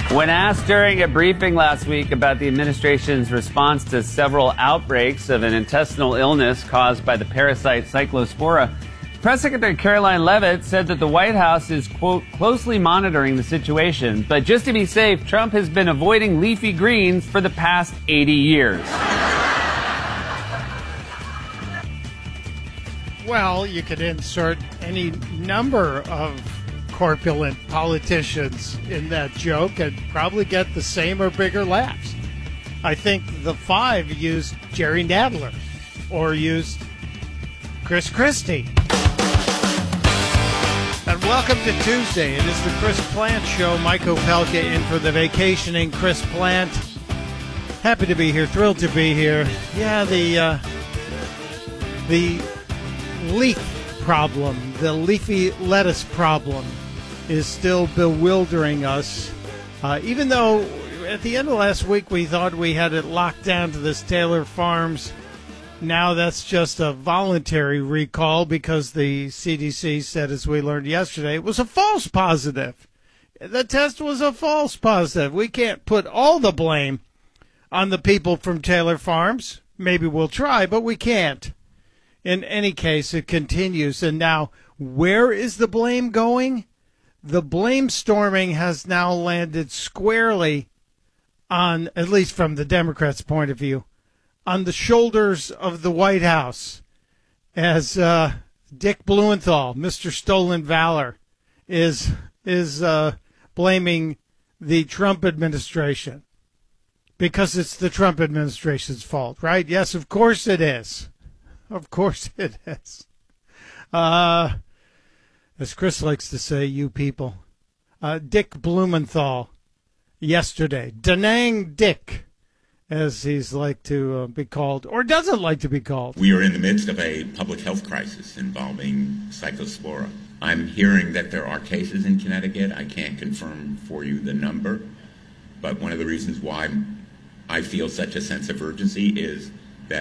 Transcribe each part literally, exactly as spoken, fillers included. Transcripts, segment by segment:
When asked during a briefing last week about the administration's response to several outbreaks of an intestinal illness caused by the parasite Cyclospora, Press Secretary Caroline Leavitt said that the White House is, quote, closely monitoring the situation. But just to be safe, Trump has been avoiding leafy greens for the past eighty years. Well, you could insert any number of corpulent politicians in that joke and probably get the same or bigger laughs. I think the five used Jerry Nadler or used Chris Christie. And welcome to Tuesday. It is the Chris Plant Show. Mike Opelka in for the vacationing Chris Plant. Happy to be here, thrilled to be here. Yeah, the uh, the leaf problem, the leafy lettuce problem is still bewildering us. Uh, even though at the end of last week we thought we had it locked down to this Taylor Farms, now that's just a voluntary recall because the C D C said, as we learned yesterday, it was a false positive. The test was a false positive. We can't put all the blame on the people from Taylor Farms. Maybe we'll try, but we can't. In any case, it continues. And now, where is the blame going? The blame storming has now landed squarely on, at least from the Democrats' point of view, on the shoulders of the White House, as uh, Dick Blumenthal, Mister Stolen Valor, is is uh, blaming the Trump administration because it's the Trump administration's fault, right? Yes, of course it is. Of course it is. Uh, as Chris likes to say, you people. Uh, Dick Blumenthal yesterday. Da Nang Dick, as he's like to uh, be called, or doesn't like to be called. We are in the midst of a public health crisis involving Cyclospora. I'm hearing that there are cases in Connecticut. I can't confirm for you the number, but one of the reasons why I feel such a sense of urgency is that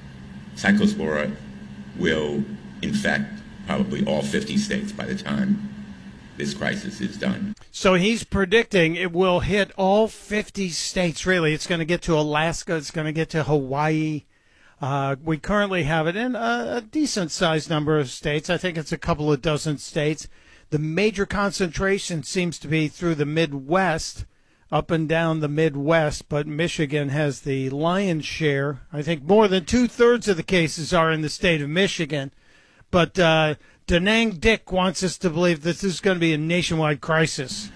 Cyclospora will infect probably all fifty states by the time this crisis is done. So he's predicting it will hit all fifty states, really. It's going to get to Alaska. It's going to get to Hawaii. Uh, we currently have it in a, a decent-sized number of states. I think it's a couple of dozen states. The major concentration seems to be through the Midwest, up and down the Midwest, but Michigan has the lion's share. I think more than two-thirds of the cases are in the state of Michigan. But uh, Da Nang Dick wants us to believe that this is going to be a nationwide crisis.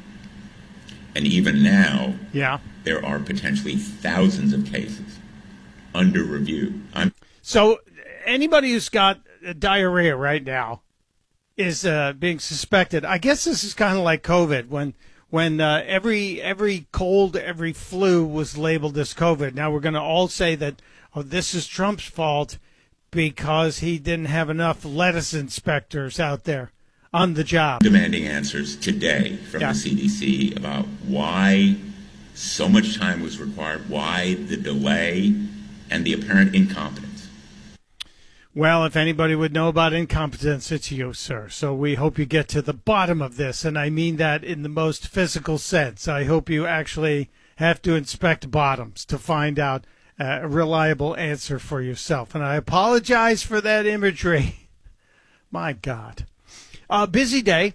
And even now, yeah, there are potentially thousands of cases under review. I'm- so anybody who's got diarrhea right now is uh, being suspected. I guess this is kind of like COVID, when when uh, every every cold, every flu was labeled as COVID. Now we're going to all say that, oh, this is Trump's fault because he didn't have enough lettuce inspectors out there on the job. Demanding answers today from yeah. the C D C about why so much time was required, why the delay, and the apparent incompetence. Well, if anybody would know about incompetence, it's you, sir. So we hope you get to the bottom of this, and I mean that in the most physical sense. I hope you actually have to inspect bottoms to find out a reliable answer for yourself. And I apologize for that imagery. My God. Uh, busy day.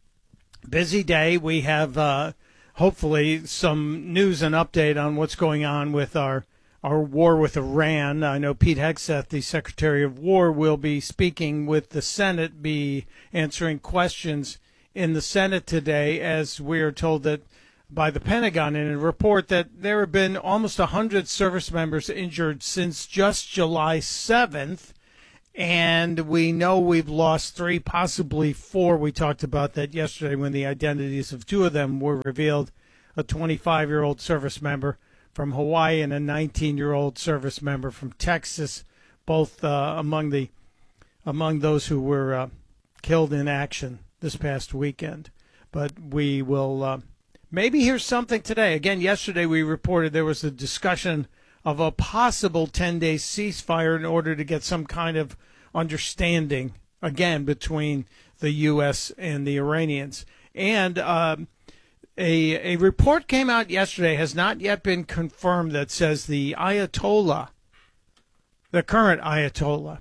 Busy day. We have uh, hopefully some news and update on what's going on with our our war with Iran. I know Pete Hegseth, the Secretary of War, will be speaking with the Senate, be answering questions in the Senate today, as we are told that by the Pentagon in a report that there have been almost one hundred service members injured since just July seventh. And we know we've lost three, possibly four. We talked about that yesterday when the identities of two of them were revealed, a twenty-five-year-old service member from Hawaii and a nineteen-year-old service member from Texas, both uh, among the among those who were uh, killed in action this past weekend. But we will uh, maybe hear something today. Again, yesterday we reported there was a discussion of a possible ten-day ceasefire in order to get some kind of understanding, again, between the U S and the Iranians. And um, a, a report came out yesterday, has not yet been confirmed, that says the Ayatollah, the current Ayatollah,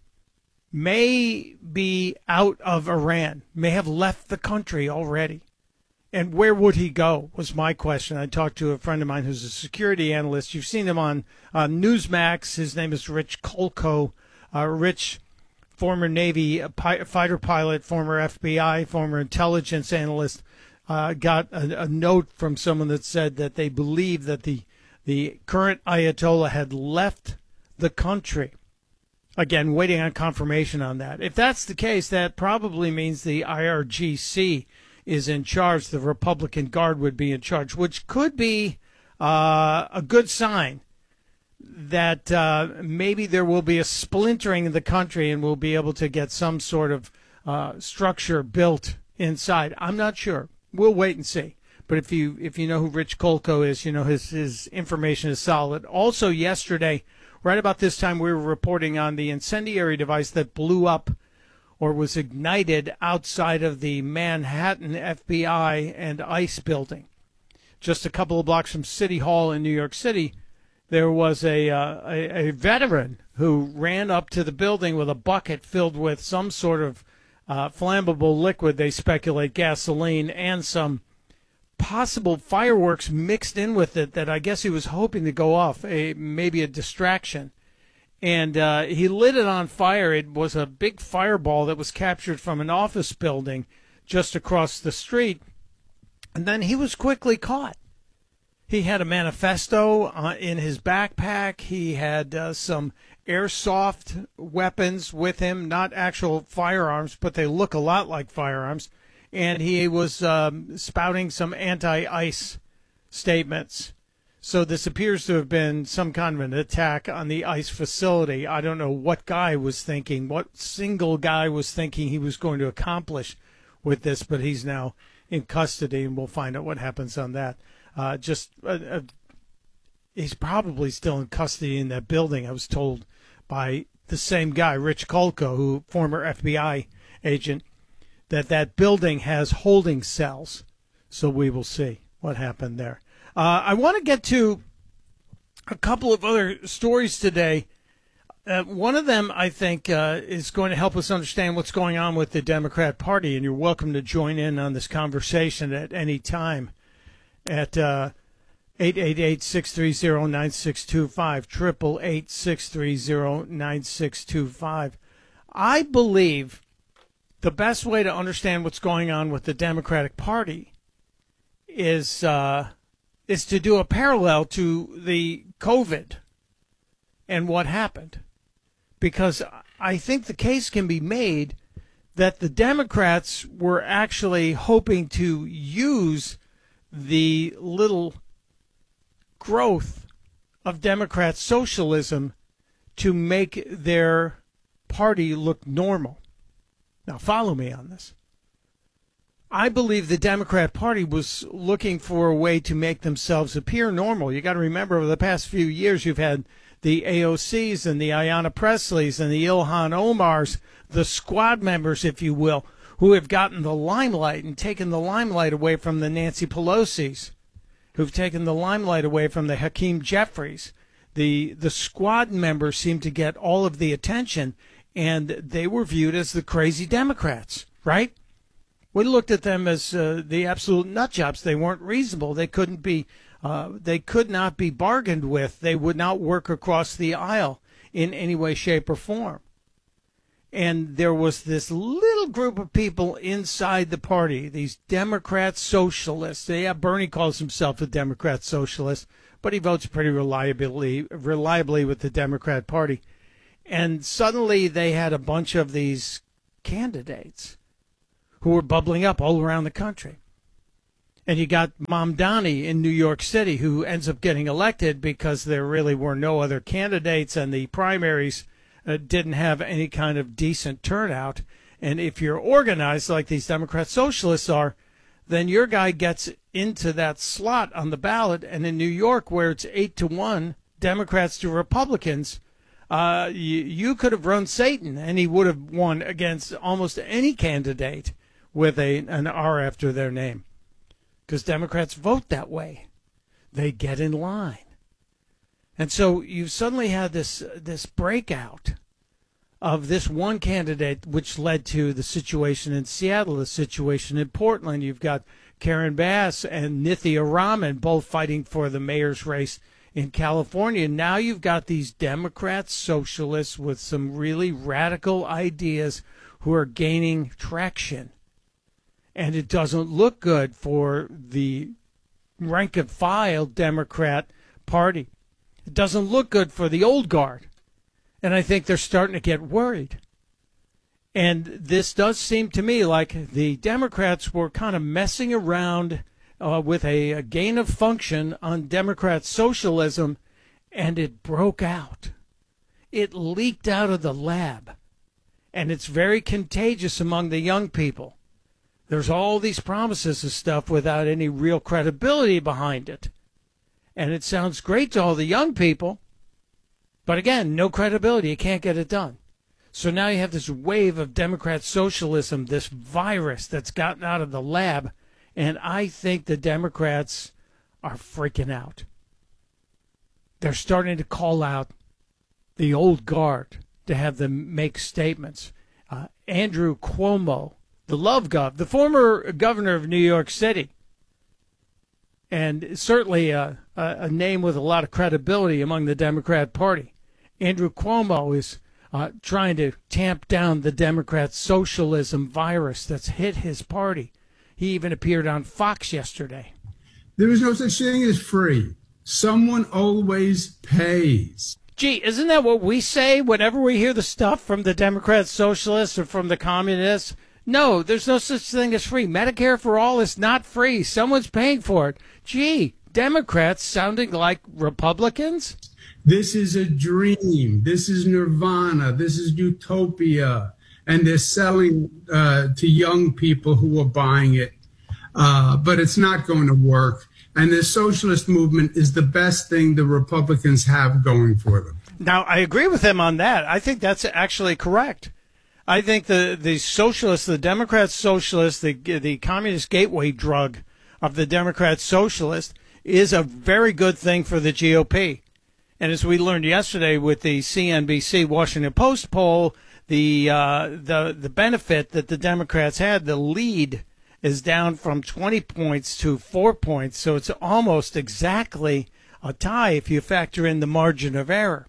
may be out of Iran, may have left the country already. And where would he go was my question. I talked to a friend of mine who's a security analyst. You've seen him on uh, Newsmax. His name is Rich Kolko. Uh, Rich, former Navy pi- fighter pilot, former F B I, former intelligence analyst, uh, got a, a note from someone that said that they believe that the the current Ayatollah had left the country. Again, waiting on confirmation on that. If that's the case, that probably means the I R G C is in charge. The Republican Guard would be in charge, which could be uh, a good sign that uh, maybe there will be a splintering in the country and we'll be able to get some sort of uh, structure built inside. I'm not sure. We'll wait and see. But if you if you know who Rich Kolko is, you know his, his information is solid. Also yesterday, right about this time, we were reporting on the incendiary device that blew up or was ignited outside of the Manhattan F B I and ICE building. Just a couple of blocks from City Hall in New York City, there was a, uh, a, a veteran who ran up to the building with a bucket filled with some sort of uh, flammable liquid, they speculate gasoline, and some possible fireworks mixed in with it that I guess he was hoping to go off, a maybe a distraction. And uh, he lit it on fire. It was a big fireball that was captured from an office building just across the street. And then he was quickly caught. He had a manifesto uh, in his backpack. He had uh, some airsoft weapons with him, not actual firearms, but they look a lot like firearms. And he was um, spouting some anti-ICE statements. So this appears to have been some kind of an attack on the ICE facility. I don't know what guy was thinking, what single guy was thinking he was going to accomplish with this, but he's now in custody, and we'll find out what happens on that. Uh, just uh, uh, he's probably still in custody in that building, I was told by the same guy, Rich Kolko, who former F B I agent, that that building has holding cells. So we will see what happened there. Uh, I want to get to a couple of other stories today. Uh, one of them, I think, uh, is going to help us understand what's going on with the Democrat Party, and you're welcome to join in on this conversation at any time at uh, eight eight eight, six three zero, nine six two five, eight eight eight, six three zero, nine six two five. I believe the best way to understand what's going on with the Democratic Party is uh, is to do a parallel to the COVID and what happened. Because I think the case can be made that the Democrats were actually hoping to use the little growth of Democrat socialism to make their party look normal. Now, follow me on this. I believe the Democrat Party was looking for a way to make themselves appear normal. You got to remember, over the past few years, you've had the A O Cs and the Ayanna Presleys and the Ilhan Omars, the squad members, if you will, who have gotten the limelight and taken the limelight away from the Nancy Pelosi's, who've taken the limelight away from the Hakeem Jeffries. The, the squad members seem to get all of the attention, and they were viewed as the crazy Democrats, right? We looked at them as uh, the absolute nut jobs. They weren't reasonable. They couldn't be, uh, they could not be bargained with. They would not work across the aisle in any way, shape, or form. And there was this little group of people inside the party, these Democrat socialists. Yeah, Bernie calls himself a Democrat socialist, but he votes pretty reliably, reliably with the Democrat Party. And suddenly they had a bunch of these candidates who were bubbling up all around the country. And you got Mamdani in New York City, who ends up getting elected because there really were no other candidates, and the primaries uh, didn't have any kind of decent turnout. And if you're organized like these Democrat socialists are, then your guy gets into that slot on the ballot. And in New York, where it's eight to one, Democrats to Republicans, uh, you, you could have run Satan, and he would have won against almost any candidate with a an R after their name. because Democrats vote that way. They get in line. And so you've suddenly had this this breakout of this one candidate, which led to the situation in Seattle, the situation in Portland. You've got Karen Bass and Nithya Raman both fighting for the mayor's race in California. Now you've got these Democrat socialists with some really radical ideas who are gaining traction. And it doesn't look good for the rank and file Democrat Party. It doesn't look good for the old guard. And I think they're starting to get worried. And this does seem to me like the Democrats were kind of messing around uh, with a, a gain of function on Democrat socialism, and it broke out. It leaked out of the lab. And it's very contagious among the young people. There's all these promises of stuff without any real credibility behind it. And it sounds great to all the young people. But again, no credibility. You can't get it done. So now you have this wave of Democrat socialism, this virus that's gotten out of the lab. And I think the Democrats are freaking out. They're starting to call out the old guard to have them make statements. Uh, Andrew Cuomo, the love gov, the former governor of New York City, and certainly a, a, a name with a lot of credibility among the Democrat Party. Andrew Cuomo is uh, trying to tamp down the Democrat socialism virus that's hit his party. He even appeared on Fox yesterday. There is no such thing as free. Someone always pays. Gee, isn't that what we say whenever we hear the stuff from the Democrat socialists or from the communists? No, there's no such thing as free. Medicare for all is not free. Someone's paying for it. Gee, Democrats sounding like Republicans? This is a dream. This is nirvana. This is utopia. And they're selling uh, to young people who are buying it. Uh, but it's not going to work. And the socialist movement is the best thing the Republicans have going for them. Now, I agree with him on that. I think that's actually correct. I think the, the socialists, the Democrat socialists, the, the communist gateway drug of the Democrat socialist is a very good thing for the G O P. And as we learned yesterday with the C N B C Washington Post poll, the uh, the the benefit that the Democrats had, the lead, is down from twenty points to four points. So it's almost exactly a tie if you factor in the margin of error.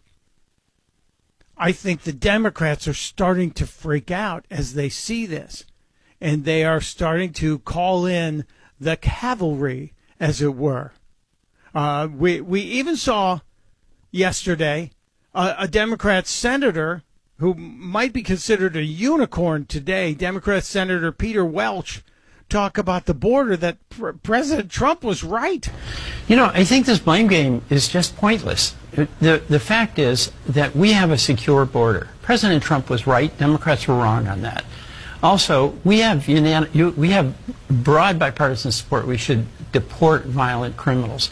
I think the Democrats are starting to freak out as they see this, and they are starting to call in the cavalry, as it were. Uh, we we even saw yesterday a, a Democrat senator who might be considered a unicorn today, Democrat Senator Peter Welch, talk about the border, that pr- President Trump was right. You know, I think this blame game is just pointless. The, the fact is that we have a secure border. President Trump was right. Democrats were wrong on that. Also, we have, unan- we have broad bipartisan support. We should deport violent criminals.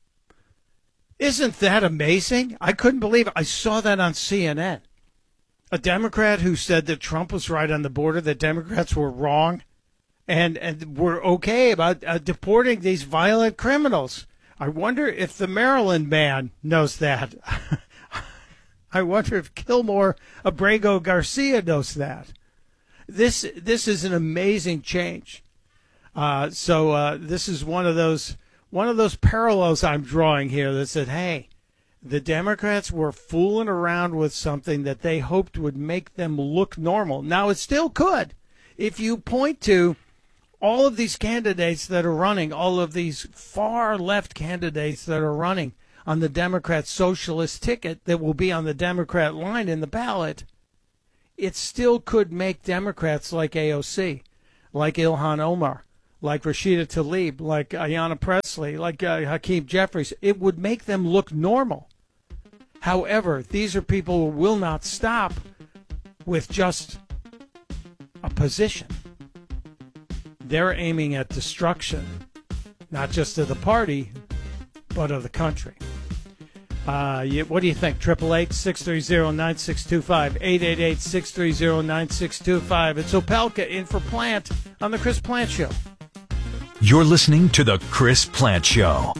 Isn't that amazing? I couldn't believe it. I saw that on C N N. A Democrat who said that Trump was right on the border, that Democrats were wrong, and, and were okay about uh, deporting these violent criminals. I wonder if the Maryland man knows that. I wonder if Kilmore Abrego Garcia knows that. This this is an amazing change. Uh, so uh, this is one of those one of those parallels I'm drawing here that said, hey, the Democrats were fooling around with something that they hoped would make them look normal. Now, it still could. If you point to all of these candidates that are running, all of these far left candidates that are running on the Democrat socialist ticket that will be on the Democrat line in the ballot, it still could make Democrats like A O C, like Ilhan Omar, like Rashida Tlaib, like Ayanna Pressley, like uh, Hakeem Jeffries. It would make them look normal. However, these are people who will not stop with just a position. They're aiming at destruction, not just of the party, but of the country. Uh, you, what do you think? eight eight eight, six three zero, nine six two five, eight eight eight, six three zero, nine six two five. It's Opelka in for Plant on the Chris Plant Show. You're listening to The Chris Plant Show.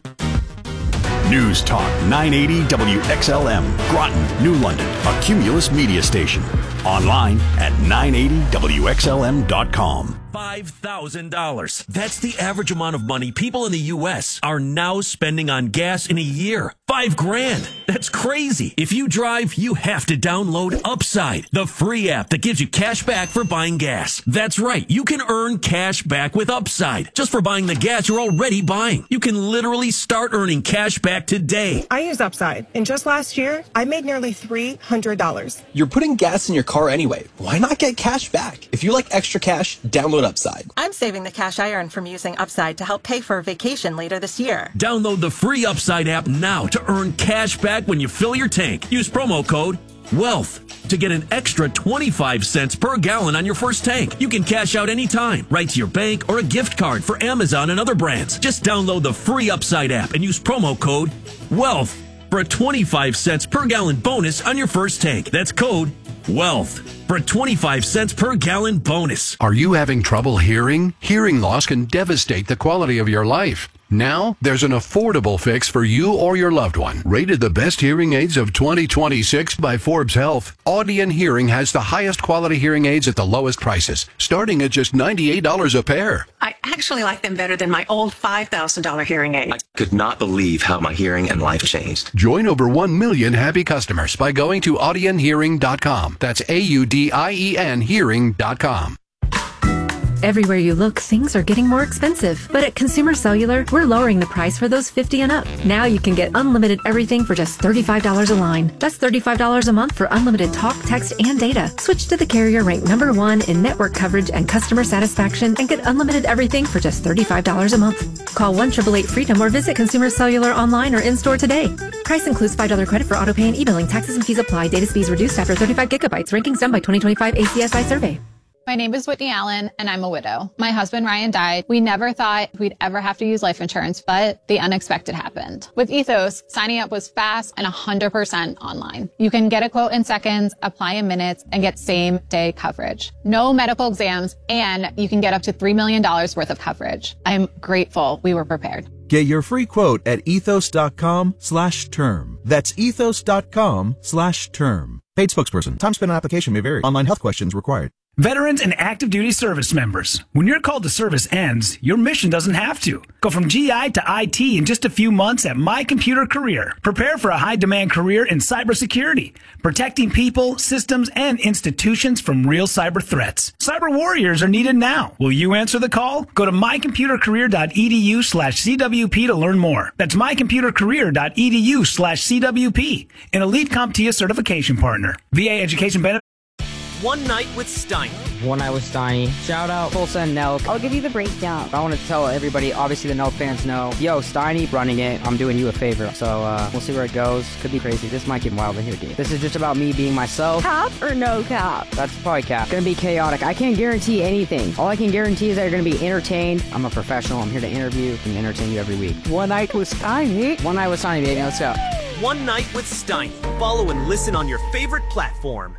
News Talk nine eighty W X L M, Groton, New London, a Cumulus media station. Online at nine eighty W X L M dot com. five thousand dollars. That's the average amount of money people in the U S are now spending on gas in a year. Five grand. That's crazy. If you drive, you have to download Upside, the free app that gives you cash back for buying gas. That's right. You can earn cash back with Upside just for buying the gas you're already buying. You can literally start earning cash back today. I use Upside, and just last year, I made nearly three hundred dollars. You're putting gas in your car anyway. Why not get cash back? If you like extra cash, download Upside. I'm saving the cash I earn from using Upside to help pay for a vacation later this year. Download the free Upside app now to earn cash back when you fill your tank. Use promo code WEALTH to get an extra twenty-five cents per gallon on your first tank. You can cash out anytime, right to your bank or a gift card for Amazon and other brands. Just download the free Upside app and use promo code WEALTH for a twenty-five cents per gallon bonus on your first tank. That's code WEALTH for a twenty-five cents per gallon bonus. Are you having trouble hearing? Hearing loss can devastate the quality of your life. Now, there's an affordable fix for you or your loved one. Rated the best hearing aids of twenty twenty-six by Forbes Health, Audion Hearing has the highest quality hearing aids at the lowest prices, starting at just ninety-eight dollars a pair. I actually like them better than my old five thousand dollars hearing aid. I could not believe how my hearing and life changed. Join over one million happy customers by going to audion hearing dot com. That's A U D I E N hearing dot com. Everywhere you look, things are getting more expensive. But at Consumer Cellular, we're lowering the price for those fifty and up. Now you can get unlimited everything for just thirty-five dollars a line. That's thirty-five dollars a month for unlimited talk, text, and data. Switch to the carrier ranked number one in network coverage and customer satisfaction and get unlimited everything for just thirty-five dollars a month. Call one eight eight eight FREEDOM or visit Consumer Cellular online or in-store today. Price includes five dollars credit for auto pay and e-billing. Taxes and fees apply. Data speeds reduced after thirty-five gigabytes. Rankings done by twenty twenty-five A C S I survey. My name is Whitney Allen, and I'm a widow. My husband, Ryan, died. We never thought we'd ever have to use life insurance, but the unexpected happened. With Ethos, signing up was fast and one hundred percent online. You can get a quote in seconds, apply in minutes, and get same-day coverage. No medical exams, and you can get up to three million dollars worth of coverage. I'm grateful we were prepared. Get your free quote at ethos.com slash term. That's ethos.com slash term. Paid spokesperson. Time spent on application may vary. Online health questions required. Veterans and active duty service members, when your call to service ends, your mission doesn't have to. Go from G I to I T in just a few months at My Computer Career. Prepare for a high-demand career in cybersecurity, protecting people, systems, and institutions from real cyber threats. Cyber warriors are needed now. Will you answer the call? Go to mycomputercareer.edu slash CWP to learn more. That's mycomputercareer.edu slash CWP, an Elite CompTIA certification partner. V A education benefits. One Night with Steiny. One Night with Steiny. Shout out Tulsa and Nelk. I'll give you the breakdown. I want to tell everybody, obviously the Nelk fans know, yo, Steiny running it. I'm doing you a favor. So uh, we'll see where it goes. Could be crazy. This might get wild in here, dude. This is just about me being myself. Cap or no cap? That's probably cap. It's going to be chaotic. I can't guarantee anything. All I can guarantee is that you're going to be entertained. I'm a professional. I'm here to interview and entertain you every week. One Night with Steiny. One Night with Steiny, baby. Let's go. One Night with Steiny. Follow and listen on your favorite platform.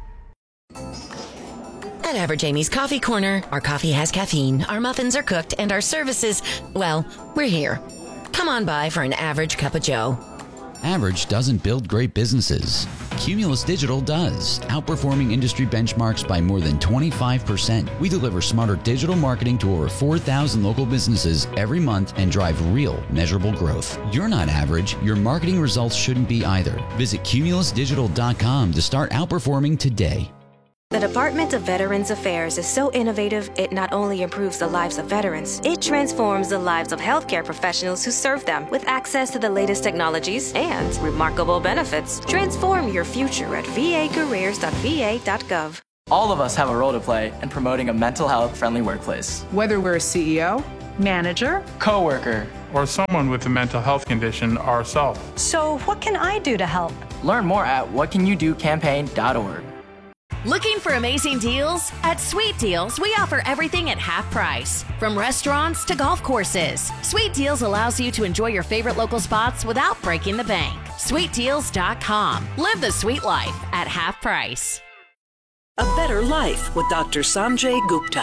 At Average Amy's Coffee Corner, our coffee has caffeine, our muffins are cooked, and our services, well, we're here. Come on by for an average cup of joe. Average doesn't build great businesses. Cumulus Digital does, outperforming industry benchmarks by more than twenty-five percent. We deliver smarter digital marketing to over four thousand local businesses every month and drive real, measurable growth. You're not average. Your marketing results shouldn't be either. Visit cumulus digital dot com to start outperforming today. The Department of Veterans Affairs is so innovative, it not only improves the lives of veterans, it transforms the lives of healthcare professionals who serve them with access to the latest technologies and remarkable benefits. Transform your future at v a careers dot v a dot gov. All of us have a role to play in promoting a mental health friendly workplace. Whether we're a C E O, manager, coworker, or someone with a mental health condition ourselves. So what can I do to help? Learn more at what can you do campaign dot org. Looking for amazing deals? At Sweet Deals, we offer everything at half price. From restaurants to golf courses, Sweet Deals allows you to enjoy your favorite local spots without breaking the bank. sweet deals dot com. Live the sweet life at half price. A Better Life with Doctor Sanjay Gupta.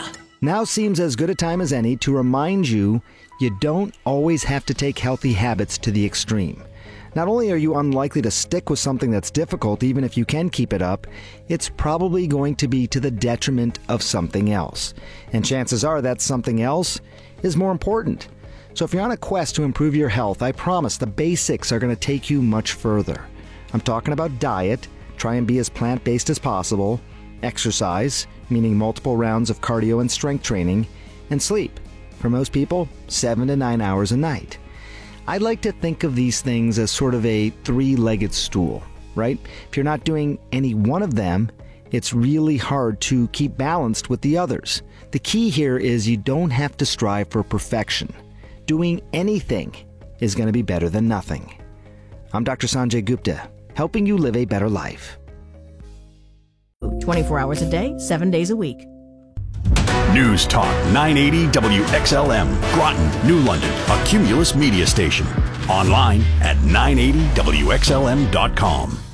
Now seems as good a time as any to remind you you don't always have to take healthy habits to the extreme. Not only are you unlikely to stick with something that's difficult, even if you can keep it up, it's probably going to be to the detriment of something else. And chances are that something else is more important. So if you're on a quest to improve your health, I promise the basics are going to take you much further. I'm talking about diet, try and be as plant-based as possible, exercise, meaning multiple rounds of cardio and strength training, and sleep. For most people, seven to nine hours a night. I like to think of these things as sort of a three-legged stool, right? If you're not doing any one of them, it's really hard to keep balanced with the others. The key here is you don't have to strive for perfection. Doing anything is going to be better than nothing. I'm Doctor Sanjay Gupta, helping you live a better life. twenty-four hours a day, seven days a week. News Talk nine eighty W X L M, Groton, New London, a Cumulus media station. Online at nine eighty W X L M dot com.